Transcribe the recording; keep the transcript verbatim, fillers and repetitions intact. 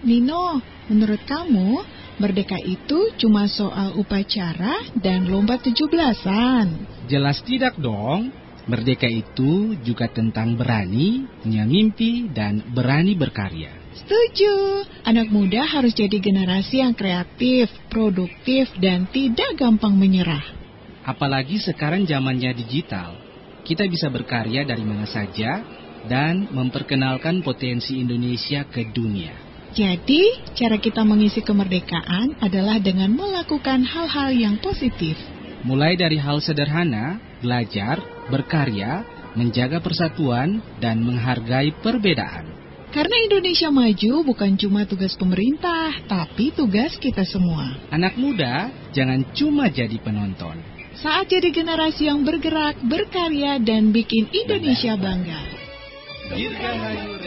Nino, menurut kamu, merdeka itu cuma soal upacara dan lomba tujuh belasan? Jelas tidak dong. Merdeka itu juga tentang berani, punya mimpi, dan berani berkarya. Setuju. Anak muda harus jadi generasi yang kreatif, produktif, dan tidak gampang menyerah. Apalagi sekarang zamannya digital. Kita bisa berkarya dari mana saja dan memperkenalkan potensi Indonesia ke dunia. Jadi, cara kita mengisi kemerdekaan adalah dengan melakukan hal-hal yang positif. Mulai dari hal sederhana, belajar, berkarya, menjaga persatuan, dan menghargai perbedaan. Karena Indonesia maju bukan cuma tugas pemerintah, tapi tugas kita semua. Anak muda, jangan cuma jadi penonton. Saat jadi generasi yang bergerak, berkarya, dan bikin Indonesia bangga. Dirgahayu